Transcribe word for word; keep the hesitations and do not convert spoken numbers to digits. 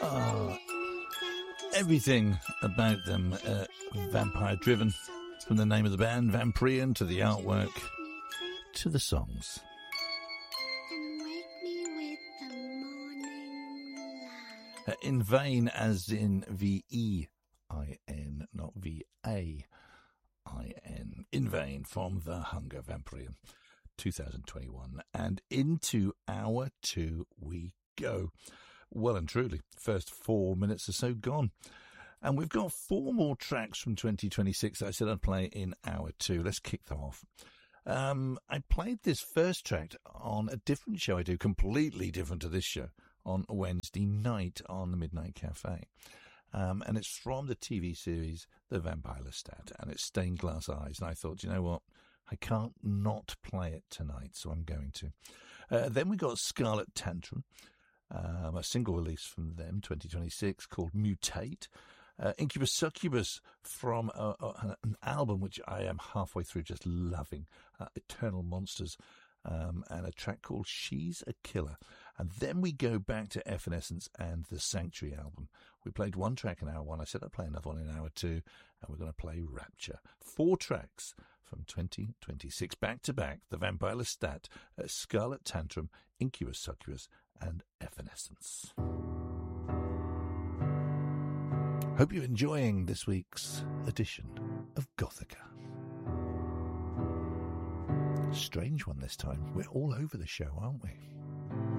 Oh, everything about them uh, vampire-driven, from the name of the band, Vampyrian, to the artwork, to the songs. Uh, in vain, as in V E I N, not V A I N. In vain, from The Hunger, Vampyrian, two thousand twenty-one. And into hour two we go. Well and truly, first four minutes or so gone. And we've got four more tracks from twenty twenty-six that I said I'd play in hour two. Let's kick them off. Um, I played this first track on a different show I do, completely different to this show, on a Wednesday night on the Midnight Cafe. Um, and it's from the T V series The Vampire Lestat, and it's Stained Glass Eyes. And I thought, you know what? I can't not play it tonight, so I'm going to. Uh, then we got Scarlet Tantrum, um, a single release from them, twenty twenty-six, called Mutate. Uh, Incubus Succubus from uh, uh, an album which I am halfway through just loving, uh, Eternal Monsters, um, and a track called She's a Killer. And then we go back to Evanescence and the Sanctuary album. We played one track in hour one. I said I'd play another one in hour two, and we're going to play Rapture. Four tracks from twenty twenty-six, back to back: The Vampire Lestat, uh, Scarlet Tantrum, Incubus Succubus, and Evanescence. Hope you're enjoying this week's edition of Gothica. Strange one this time. We're all over the show, aren't we?